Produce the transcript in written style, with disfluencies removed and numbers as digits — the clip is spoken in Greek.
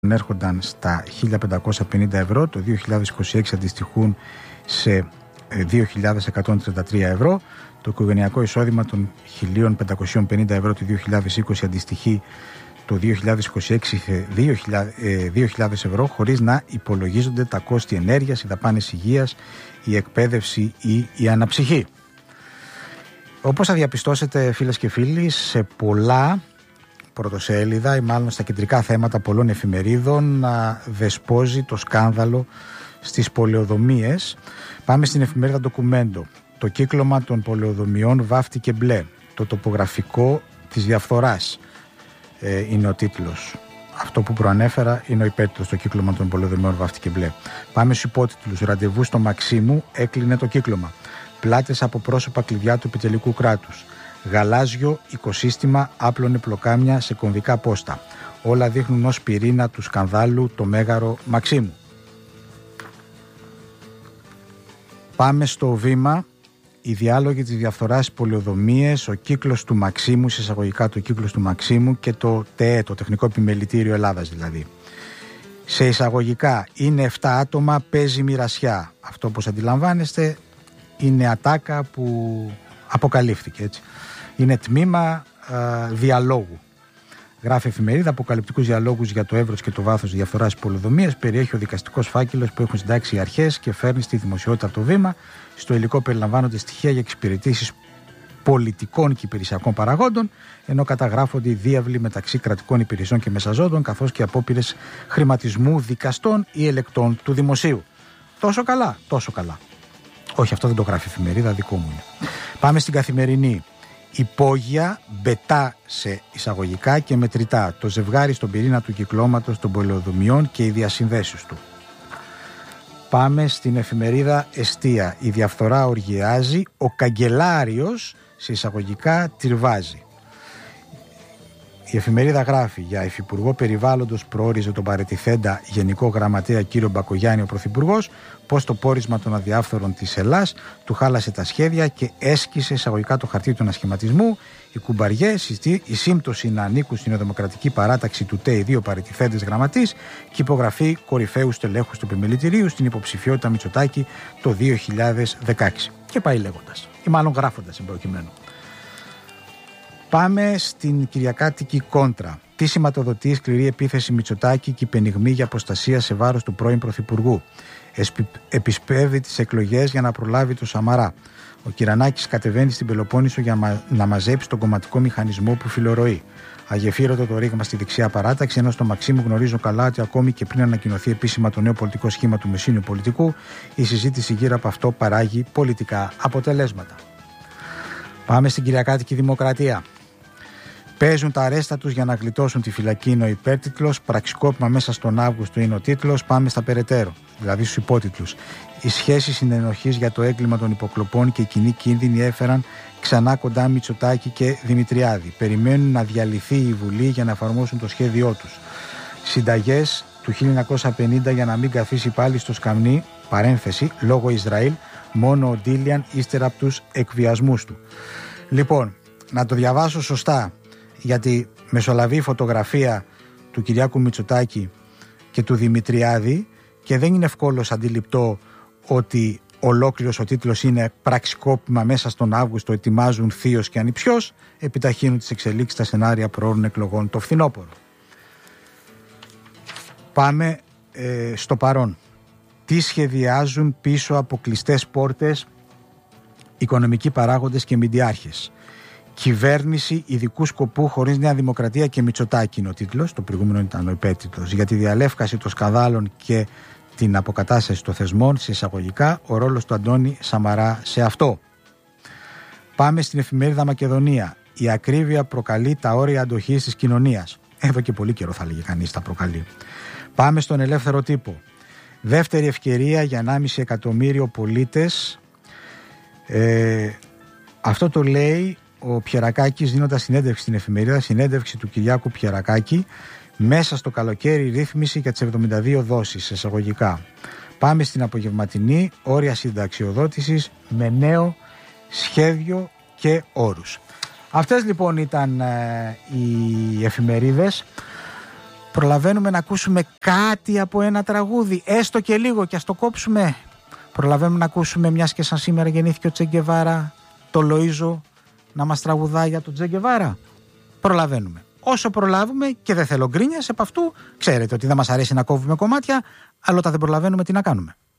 έρχονταν στα 1.550 ευρώ, το 2026 αντιστοιχούν σε 2.133 ευρώ. Το οικογενειακό εισόδημα των 1.550 ευρώ του 2020 αντιστοιχεί το 2026 σε 2.000 ευρώ, χωρίς να υπολογίζονται τα κόστη ενέργειας, οι δαπάνες υγείας, η εκπαίδευση ή η αναψυχή. Όπως θα διαπιστώσετε, φίλες και φίλοι, σε πολλά πρωτοσέλιδα ή μάλλον στα κεντρικά θέματα πολλών εφημερίδων δεσπόζει το σκάνδαλο στις πολεοδομίες. Πάμε στην εφημερίδα Ντοκουμέντο. Το κύκλωμα των πολεοδομιών βάφτηκε μπλε. Το τοπογραφικό της διαφθοράς είναι ο τίτλος. Αυτό που προανέφερα είναι ο υπέρτιτλος. Το κύκλωμα των πολεοδομιών βάφτηκε μπλε. Πάμε στους υπότιτλους. Ραντεβού στο Μαξίμου, έκλεινε το κύκλωμα. Πλάτες από πρόσωπα κλειδιά του επιτελικού κράτους. Γαλάζιο οικοσύστημα άπλωνε πλοκάμια σε κομβικά πόστα. Όλα δείχνουν ως πυρήνα του σκανδάλου το μέγαρο Μαξίμου. Πάμε στο Βήμα. Οι διάλογοι της διαφθοράς στις πολεοδομίες, ο κύκλος του Μαξίμου, σε εισαγωγικά το κύκλος του Μαξίμου και το ΤΕΕ, το Τεχνικό Επιμελητήριο Ελλάδας δηλαδή. Σε εισαγωγικά είναι 7 άτομα, παίζει μοιρασιά. Αυτό, όπως αντιλαμβάνεστε, είναι ατάκα που αποκαλύφθηκε, έτσι. Είναι τμήμα διαλόγου. Γράφει εφημερίδα, αποκαλυπτικούς διαλόγους για το εύρος και το βάθος διαφθοράς της πολεοδομίας περιέχει ο δικαστικός φάκελος που έχουν συντάξει οι αρχές και φέρνει στη δημοσιότητα από το Βήμα. Στο υλικό περιλαμβάνονται στοιχεία για εξυπηρετήσεις πολιτικών και υπηρεσιακών παραγόντων, ενώ καταγράφονται οι διάβλοι μεταξύ κρατικών υπηρεσιών και μεσαζόντων, καθώς και απόπειρες χρηματισμού δικαστών ή ελεκτών του δημοσίου. Τόσο καλά, τόσο καλά. Όχι, αυτό δεν το γράφει η εφημερίδα, δικό μου είναι. Πάμε στην Καθημερινή. Υπόγεια μπετά σε εισαγωγικά και μετρητά. Το ζευγάρι στον πυρήνα του κυκλώματος των πολεοδομιών και οι διασυνδέσεις του. Πάμε στην εφημερίδα Εστία. Η διαφθορά οργιάζει, ο καγκελάριος σε εισαγωγικά τριβάζει. Η εφημερίδα γράφει για υφυπουργό περιβάλλοντος προόριζε τον παρετηθέντα Γενικό Γραμματέα κύριο Μπακογιάννη ο Πρωθυπουργός, πως το πόρισμα των αδιάφθορων της Ελλάς του χάλασε τα σχέδια και έσκησε εισαγωγικά το χαρτί του ανασχηματισμού. Οι κουμπαριές, η σύμπτωση να ανήκουν στην Δημοκρατική Παράταξη του ΤΕΙ 2 παρετηθέντες γραμματείς και υπογραφή κορυφαίου στελέχους του Επιμελητηρίου στην υποψηφιότητα Μητσοτάκη το 2016. Και πάει λέγοντας, ή μάλλον γράφοντας εμπροκειμένου. Πάμε στην κυριακάτικη κόντρα. Τι σηματοδοτεί σκληρή επίθεση Μητσοτάκη και υπενιγμή για αποστασία σε βάρος του πρώην Πρωθυπουργού. Επισπεύδει τις εκλογές για να προλάβει το Σαμαρά. Ο Κυρανάκης κατεβαίνει στην Πελοπόννησο για να μαζέψει τον κομματικό μηχανισμό που φιλορροεί. Αγεφύρωτο το ρήγμα στη δεξιά παράταξη, ενώ στο Μαξίμου γνωρίζω καλά ότι ακόμη και πριν ανακοινωθεί επίσημα το νέο πολιτικό σχήμα του μεσίνιου πολιτικού, η συζήτηση γύρω από αυτό παράγει πολιτικά αποτελέσματα. Πάμε στην κυριακάτικη Δημοκρατία. Παίζουν τα αρέστα τους για να γλιτώσουν τη φυλακή, είναι ο υπέρτιτλος. Πραξικόπημα μέσα στον Αύγουστο είναι ο τίτλος. Πάμε στα περαιτέρω, δηλαδή στους υπότιτλους. Οι σχέσεις συνενοχής για το έγκλημα των υποκλοπών και οι κοινοί κίνδυνοι έφεραν ξανά κοντά Μητσοτάκη και Δημητριάδη. Περιμένουν να διαλυθεί η Βουλή για να εφαρμόσουν το σχέδιό τους. Συνταγές του 1950 για να μην καθίσει πάλι στο σκαμνί, παρένθεση, λόγω Ισραήλ, μόνο ο Ντίλιαν ύστερα από τους εκβιασμούς του. Λοιπόν, να το διαβάσω σωστά, γιατί μεσολαβεί η φωτογραφία του Κυριάκου Μητσοτάκη και του Δημητριάδη και δεν είναι ευκόλως αντιληπτό ότι ολόκληρος ο τίτλος είναι πραξικόπημα μέσα στον Αύγουστο, ετοιμάζουν θείος και ανιψιός, επιταχύνουν τις εξελίξεις στα σενάρια προώρων εκλογών το φθινόπωρο. Πάμε στο παρόν. Τι σχεδιάζουν πίσω από κλειστές πόρτες οικονομικοί παράγοντες και μηντιάρχες. Κυβέρνηση ειδικού σκοπού χωρίς Νέα Δημοκρατία και Μητσοτάκη είναι ο τίτλος. Το προηγούμενο ήταν ο υπέτιτλος. Για τη διαλεύκαση των σκανδάλων και την αποκατάσταση των θεσμών, σε εισαγωγικά, ο ρόλος του Αντώνη Σαμαρά σε αυτό. Πάμε στην εφημερίδα Μακεδονία. Η ακρίβεια προκαλεί τα όρια αντοχής της κοινωνίας. Εδώ και πολύ καιρό θα λέγει κανείς τα προκαλεί. Πάμε στον Ελεύθερο Τύπο. Δεύτερη ευκαιρία για 1,5 εκατομμύριο πολίτες. Αυτό το λέει ο Πιερακάκης δίνοντας συνέντευξη στην εφημερίδα, συνέντευξη του Κυριάκου Πιερακάκη, μέσα στο καλοκαίρι ρύθμιση για τις 72 δόσεις, εισαγωγικά. Πάμε στην απογευματινή, όρια συνταξιοδότησης με νέο σχέδιο και όρους. Αυτές λοιπόν ήταν οι εφημερίδες. Προλαβαίνουμε να ακούσουμε κάτι από ένα τραγούδι, έστω και λίγο, και ας το κόψουμε. Προλαβαίνουμε να ακούσουμε, μιας και σαν σήμερα γεννήθηκε ο Τσε Γκεβάρα, το Λοΐζο να μας τραγουδάει για τον Τσε Γκεβάρα. Προλαβαίνουμε. Όσο προλάβουμε, και δεν θέλω γκρίνιας επ' αυτού, ξέρετε ότι δεν μας αρέσει να κόβουμε κομμάτια, αλλά όταν δεν προλαβαίνουμε, τι να κάνουμε.